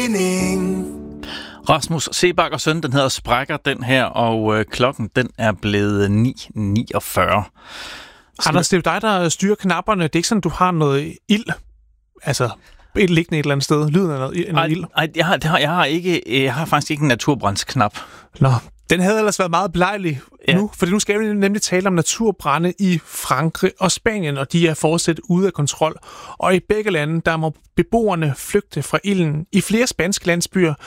Rasmus Seebach og søn, den hedder Sprækker, den her, og klokken, den er blevet 9:49. Anders, det er jo dig, der styrer knapperne. Det er ikke sådan, du har noget ild, altså liggende et eller andet sted, lyden af noget ild? Nej, jeg har faktisk ikke en naturbrandsknap. Nå, den havde ellers været meget belejlig nu, for nu skal vi nemlig tale om naturbrande i Frankrig og Spanien, og de er fortsat ude af kontrol. Og i begge lande, der må beboerne flygte fra ilden. I flere spanske landsbyer,